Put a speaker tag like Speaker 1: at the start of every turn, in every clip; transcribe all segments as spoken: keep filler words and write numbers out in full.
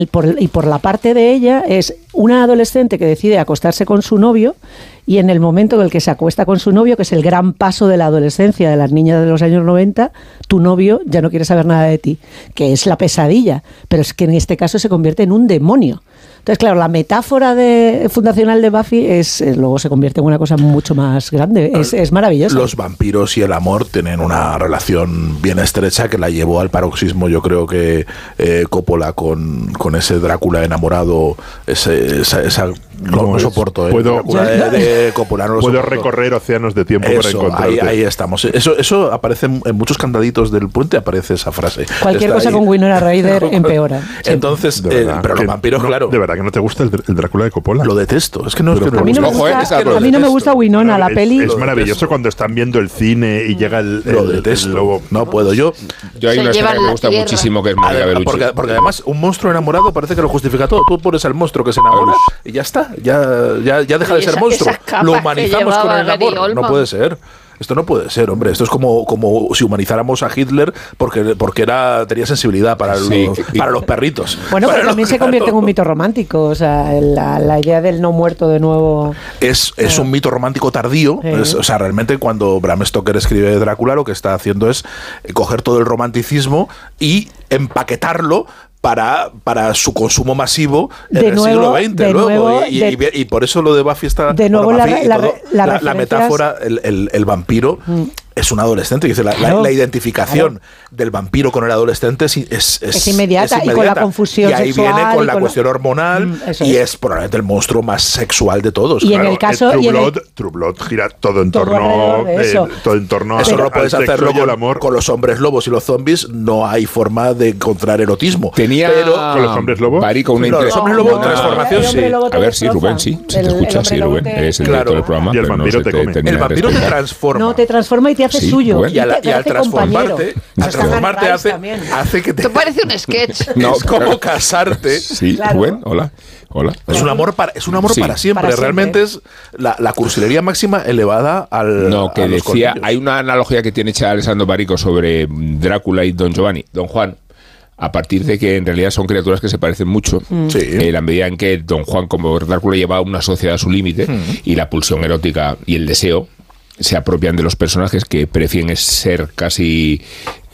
Speaker 1: Y por, y por la parte de ella es una adolescente que decide acostarse con su novio y en el momento en el que se acuesta con su novio, que es el gran paso de la adolescencia de las niñas de los años noventa, tu novio ya no quiere saber nada de ti, que es la pesadilla, pero es que en este caso se convierte en un demonio. Entonces, claro, la metáfora de, fundacional de Buffy es, es luego se convierte en una cosa mucho más grande. Es, es maravilloso.
Speaker 2: Los vampiros y el amor tienen una relación bien estrecha que la llevó al paroxismo, yo creo que eh, Coppola con, con ese Drácula enamorado, ese, esa, esa no, no soporto, ¿eh?
Speaker 3: Puedo,
Speaker 2: Drácula de, de Coppola, no lo
Speaker 3: puedo
Speaker 2: soporto.
Speaker 3: recorrer océanos de tiempo
Speaker 2: eso,
Speaker 3: para encontrarte.
Speaker 2: Ahí, ahí estamos. Eso, eso aparece en, en muchos candaditos del puente, aparece esa frase.
Speaker 1: Cualquier
Speaker 2: Está
Speaker 1: cosa
Speaker 2: ahí.
Speaker 1: con Winona Ryder empeora.
Speaker 2: Entonces, eh, pero los vampiros,
Speaker 3: no,
Speaker 2: claro.
Speaker 3: De verdad que no te gusta el, el Drácula de Coppola.
Speaker 2: Lo detesto. Es que no, es que no
Speaker 1: a mí no me gusta,
Speaker 4: Ojo, eh, esa
Speaker 1: a mí no me gusta Winona, la
Speaker 3: es,
Speaker 1: peli.
Speaker 3: Es maravilloso cuando están viendo el cine y llega el, el,
Speaker 2: Lo detesto.
Speaker 3: el lobo.
Speaker 2: No puedo. Yo.
Speaker 4: Yo hay
Speaker 5: Se
Speaker 4: una escena
Speaker 5: llevan
Speaker 4: que me
Speaker 5: la
Speaker 4: gusta
Speaker 5: tierra.
Speaker 4: muchísimo, que es Mónica
Speaker 2: Además,
Speaker 4: Bellucci.
Speaker 2: porque, porque además un monstruo enamorado parece que lo justifica todo. Tú pones al monstruo que se enamora y ya está. Ya, ya, ya deja de
Speaker 5: Y
Speaker 2: ser
Speaker 5: esa-
Speaker 2: monstruo.
Speaker 5: esas capas
Speaker 2: Lo
Speaker 5: que
Speaker 2: humanizamos con
Speaker 5: llevaba
Speaker 2: el
Speaker 5: Gary
Speaker 2: amor. No
Speaker 5: Oldman.
Speaker 2: puede ser. Esto no puede ser, hombre. Esto es como, como si humanizáramos a Hitler porque, porque era, tenía sensibilidad para,
Speaker 4: Sí,
Speaker 2: los,
Speaker 4: y-
Speaker 2: para los perritos.
Speaker 1: Bueno,
Speaker 2: Para
Speaker 1: pero también
Speaker 2: los-
Speaker 1: se convierte en un mito romántico. O sea, la, la idea del no muerto de nuevo.
Speaker 2: Es, es un mito romántico tardío.
Speaker 1: Sí.
Speaker 2: Es- o sea, realmente cuando Bram Stoker escribe Drácula, lo que está haciendo es eh, coger todo el romanticismo y empaquetarlo para, para su consumo masivo en
Speaker 1: De
Speaker 2: el
Speaker 1: nuevo,
Speaker 2: siglo veinte.
Speaker 1: de
Speaker 2: luego,
Speaker 1: nuevo,
Speaker 2: y, y-
Speaker 1: de-
Speaker 2: y- y por eso lo de Buffy está...
Speaker 1: De nuevo
Speaker 2: bueno,
Speaker 1: la-
Speaker 2: Buffy y
Speaker 1: la-
Speaker 2: todo,
Speaker 1: la-
Speaker 2: la,
Speaker 1: las
Speaker 2: la
Speaker 1: referencias-
Speaker 2: metáfora, el, el- el vampiro... Es un adolescente, dice, la, la-
Speaker 1: Claro,
Speaker 2: la identificación
Speaker 1: claro.
Speaker 2: del vampiro con el adolescente es, es,
Speaker 1: Es inmediata, y con la confusión
Speaker 2: Y ahí
Speaker 1: sexual
Speaker 2: viene con
Speaker 1: y
Speaker 2: la
Speaker 1: con-
Speaker 2: cuestión hormonal
Speaker 1: Mm, eso
Speaker 2: y
Speaker 1: es.
Speaker 2: es probablemente el monstruo más sexual de todos.
Speaker 1: Y en
Speaker 2: claro.
Speaker 1: el caso-
Speaker 3: True,
Speaker 1: y en el-
Speaker 3: Blood, True Blood gira todo en
Speaker 1: Todo
Speaker 3: torno,
Speaker 1: alrededor de eso.
Speaker 3: eh, todo en torno
Speaker 2: Eso
Speaker 3: al-
Speaker 2: no lo puedes
Speaker 3: al sexo
Speaker 2: hacerlo
Speaker 3: y el
Speaker 2: con,
Speaker 3: amor.
Speaker 2: con los hombres lobos y los zombies. No hay forma de encontrar erotismo.
Speaker 4: Tenía
Speaker 2: Pero
Speaker 3: ¿Con los hombres lobos?
Speaker 4: Barico una
Speaker 2: No, los
Speaker 4: inter-
Speaker 2: hombres lobo en
Speaker 4: una-
Speaker 2: transformación,
Speaker 1: El hombre
Speaker 2: sí.
Speaker 1: lobo te
Speaker 4: A ver, sí,
Speaker 1: destroza.
Speaker 4: Rubén, sí. Si
Speaker 1: El-
Speaker 4: te
Speaker 1: el
Speaker 4: escuchas,
Speaker 1: hombre
Speaker 4: sí,
Speaker 1: lobo
Speaker 4: Rubén.
Speaker 1: te-
Speaker 4: Eres el
Speaker 2: Claro.
Speaker 4: director del programa.
Speaker 3: Y el
Speaker 4: pero no
Speaker 3: vampiro
Speaker 4: se
Speaker 3: te come.
Speaker 4: termina
Speaker 2: el
Speaker 4: de
Speaker 2: vampiro te
Speaker 4: explicar.
Speaker 2: transforma.
Speaker 1: No, te transforma y te hace
Speaker 4: Sí,
Speaker 1: suyo.
Speaker 4: bueno.
Speaker 2: y, a la-
Speaker 1: te
Speaker 2: y al
Speaker 1: hace
Speaker 2: transformarte,
Speaker 1: compañero.
Speaker 2: al
Speaker 1: Eso
Speaker 2: transformarte
Speaker 1: está
Speaker 2: hace,
Speaker 1: también.
Speaker 2: hace que te...
Speaker 5: Esto parece un sketch.
Speaker 4: No,
Speaker 2: es como
Speaker 4: claro.
Speaker 2: casarte.
Speaker 4: Sí,
Speaker 1: Claro.
Speaker 4: Rubén, hola. Hola.
Speaker 2: Es un amor para, es un amor
Speaker 4: Sí.
Speaker 2: para siempre.
Speaker 1: Para siempre.
Speaker 2: Realmente es la, la cursilería máxima elevada al.
Speaker 4: No, que
Speaker 2: a los
Speaker 4: decía,
Speaker 2: colmillos.
Speaker 4: hay una analogía que tiene hecha Alessandro Barico sobre Drácula y Don Giovanni, Don Juan, a partir de que en realidad son criaturas que se parecen mucho.
Speaker 2: Sí.
Speaker 4: En la medida en que Don Juan, como Drácula, lleva a una sociedad a su límite y la pulsión erótica y el deseo se apropian de los personajes que prefieren ser casi,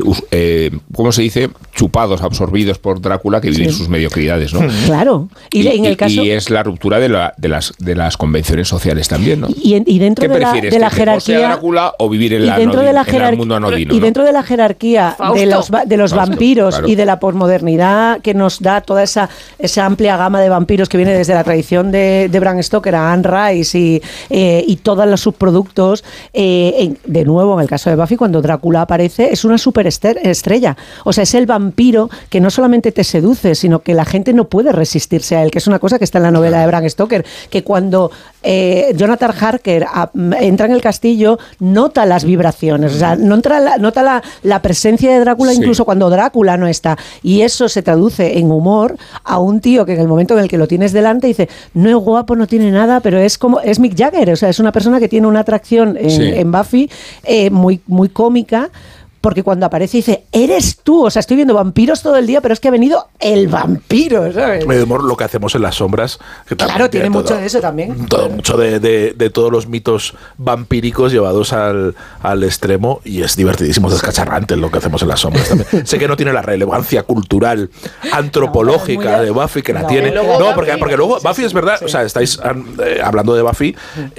Speaker 4: eh, ¿cómo se dice? Chupados, absorbidos por Drácula, que vivir
Speaker 1: Sí.
Speaker 4: sus mediocridades, ¿no?
Speaker 1: Claro. Y,
Speaker 4: Y,
Speaker 1: en el
Speaker 4: y-
Speaker 1: caso.
Speaker 4: y es la ruptura de, la- de las, de las convenciones sociales también, ¿no?
Speaker 1: Y, en- y dentro
Speaker 4: ¿Qué
Speaker 1: de la,
Speaker 4: prefieres?
Speaker 1: de la
Speaker 4: ¿Que te posea
Speaker 1: jerarquía.
Speaker 4: Drácula o vivir en,
Speaker 1: y
Speaker 4: la
Speaker 1: dentro de la
Speaker 4: anodin- en el
Speaker 1: jerarquía
Speaker 4: mundo anodino?
Speaker 1: y
Speaker 4: ¿no?
Speaker 1: dentro de la jerarquía
Speaker 5: Fausto.
Speaker 1: de los va- de los
Speaker 4: Fausto,
Speaker 1: vampiros
Speaker 4: claro.
Speaker 1: y de la posmodernidad que nos da toda esa esa amplia gama de vampiros que viene desde la tradición de, de Bram Stoker a Anne Rice y, eh, y todos los subproductos, eh, en- de nuevo en el caso de Buffy, cuando Drácula aparece es una superestrella, o sea, es el vampiro que no solamente te seduce, sino que la gente no puede resistirse a él, que es una cosa que está en la novela de Bram Stoker, que cuando eh, Jonathan Harker a- entra en el castillo nota las vibraciones, o sea, no entra la- nota la, la presencia de Drácula
Speaker 4: Sí.
Speaker 1: incluso cuando Drácula no está, y eso se traduce en humor a un tío que en el momento en el que lo tienes delante dice, no es guapo, no tiene nada, pero es como, es Mick Jagger, o sea, es una persona que tiene una atracción en,
Speaker 4: Sí.
Speaker 1: en Buffy eh, muy, muy cómica, porque cuando aparece dice, eres tú, o sea, estoy viendo vampiros todo el día, pero es que ha venido el vampiro, ¿sabes?
Speaker 2: Eh, humor, lo que hacemos en las sombras. Que también
Speaker 1: Claro, tiene
Speaker 2: todo-
Speaker 1: mucho de eso también.
Speaker 2: Todo, mucho de, de- de todos los mitos vampíricos llevados al, al extremo, y es divertidísimo, es descacharrante lo que hacemos en las sombras también. Sé que no tiene la relevancia cultural, antropológica
Speaker 1: No, muy de-
Speaker 2: de Buffy, que la
Speaker 1: no,
Speaker 2: tiene.
Speaker 1: luego
Speaker 2: No, porque,
Speaker 5: Buffy-
Speaker 2: porque luego Buffy es verdad, o sea, estáis eh, hablando de Buffy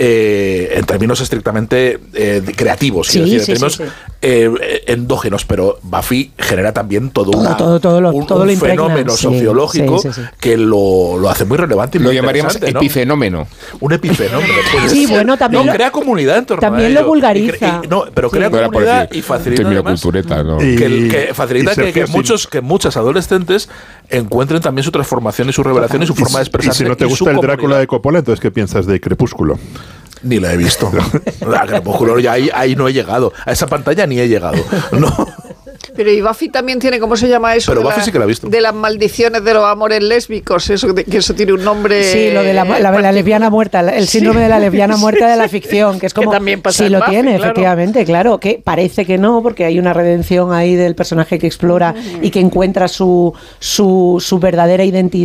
Speaker 2: eh, en términos estrictamente eh, de- creativos,
Speaker 1: Sí,
Speaker 2: quiero decir, en
Speaker 1: sí,
Speaker 2: términos
Speaker 1: sí, sí.
Speaker 2: eh, endógenos, pero Buffy genera también todo,
Speaker 1: Todo,
Speaker 2: una-
Speaker 1: todo, todo lo-
Speaker 2: un,
Speaker 1: todo
Speaker 2: un
Speaker 1: lo impregna.
Speaker 2: fenómeno
Speaker 1: Sí,
Speaker 2: sociológico
Speaker 1: sí, sí, sí.
Speaker 2: que lo, lo hace muy relevante y
Speaker 4: Lo
Speaker 2: muy
Speaker 4: llamaríamos
Speaker 2: interesante, ¿no?
Speaker 4: epifenómeno.
Speaker 2: Un epifenómeno. puede
Speaker 1: Sí,
Speaker 2: ser.
Speaker 1: bueno, también
Speaker 2: No,
Speaker 1: lo-
Speaker 2: crea comunidad en torno
Speaker 1: también
Speaker 2: a
Speaker 1: lo
Speaker 2: ello.
Speaker 1: vulgariza.
Speaker 2: Y cre- y- no, pero
Speaker 1: Sí.
Speaker 2: crea
Speaker 4: No era por
Speaker 2: comunidad
Speaker 4: decir
Speaker 2: y facilita
Speaker 4: término
Speaker 2: además
Speaker 4: cultureta, ¿no?
Speaker 3: Y-
Speaker 2: que, el- que facilita
Speaker 3: y
Speaker 2: que, que
Speaker 3: Sergio, si-
Speaker 2: muchos que muchas adolescentes encuentren también su transformación y su revelación y su forma de
Speaker 3: Y
Speaker 2: expresarse.
Speaker 3: si no te
Speaker 2: y su
Speaker 3: gusta el Drácula
Speaker 2: comunidad.
Speaker 3: de Coppola, entonces ¿qué piensas de Crepúsculo?
Speaker 2: Ni la he visto. La Crepúsculo, ya ahí, ahí no he llegado. A esa pantalla ni he llegado. No.
Speaker 5: Pero y Buffy también tiene, ¿cómo se llama eso?
Speaker 2: Pero
Speaker 5: de
Speaker 2: Buffy
Speaker 5: la-
Speaker 2: sí que la ha visto.
Speaker 5: De las maldiciones de los amores lésbicos, eso de- que eso tiene un nombre.
Speaker 1: Sí, lo de la, la- la lesbiana muerta, el síndrome de la lesbiana muerta de la ficción, que es
Speaker 5: Que
Speaker 1: como...
Speaker 5: también pasa
Speaker 1: sí
Speaker 5: en
Speaker 1: lo
Speaker 5: Buffy,
Speaker 1: tiene,
Speaker 5: claro.
Speaker 1: efectivamente, claro, que parece que no, porque hay una redención ahí del personaje que explora y que encuentra su, su, su verdadera identidad.